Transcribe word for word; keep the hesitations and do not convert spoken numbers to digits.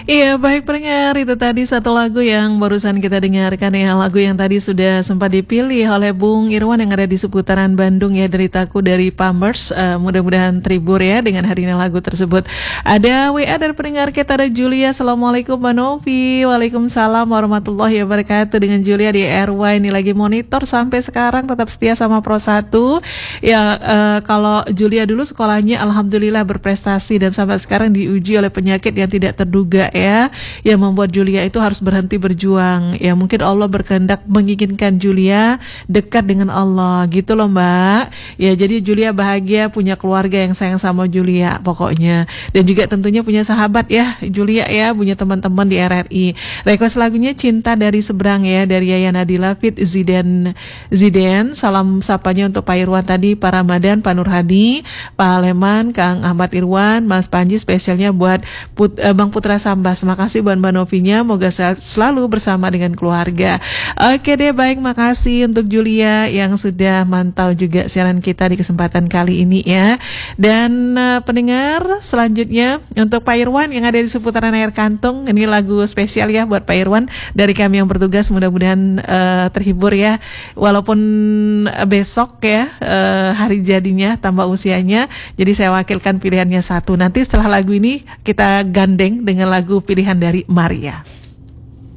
Iya, baik pendengar, itu tadi satu lagu yang barusan kita dengarkan ya. Lagu yang tadi sudah sempat dipilih oleh Bung Irwan yang ada di seputaran Bandung ya, Deritaku dari Pampers. Uh, mudah-mudahan terhibur ya dengan hadirnya lagu tersebut. Ada W A dari pendengar kita, ada Julia. Assalamualaikum Mbak Novi. Waalaikumsalam warahmatullahi wabarakatuh. Dengan Julia di R Y ini lagi monitor sampai sekarang, tetap setia sama Pro satu. Ya, uh, kalau Julia dulu sekolahnya alhamdulillah berprestasi dan sampai sekarang diuji oleh penyakit yang tidak terduga ya, yang membuat Julia itu harus berhenti berjuang. Ya mungkin Allah berkehendak menginginkan Julia dekat dengan Allah gitu loh Mbak. Ya jadi Julia bahagia punya keluarga yang sayang sama Julia pokoknya. Dan juga tentunya punya sahabat ya Julia ya, punya teman-teman di R R I. Request lagunya Cinta dari Seberang ya, dari Yaya Nadila Fit Ziden Ziden. Salam sapanya untuk Pak Irwan tadi, Pak Ramadan, Pak Nur Hadi, Pak Leman, Kang Ahmad Irwan, Mas Panji, spesialnya buat Put, uh, Bang Putra Sambas. Terima kasih buat Mbak Novinya, moga selalu bersama dengan keluarga. Oke deh, baik, makasih untuk Julia yang sudah mantau juga siaran kita di kesempatan kali ini ya. Dan uh, pendengar selanjutnya untuk Pak Irwan yang ada di seputaran air kantong, ini lagu spesial ya buat Pak Irwan dari kami yang bertugas, mudah-mudahan uh, terhibur ya. Walaupun besok ya uh, hari jadinya tambah usianya, jadi saya wakilkan pilihannya satu. Nanti setelah lagu ini kita gandeng dengan lagu pilihan dari Maria.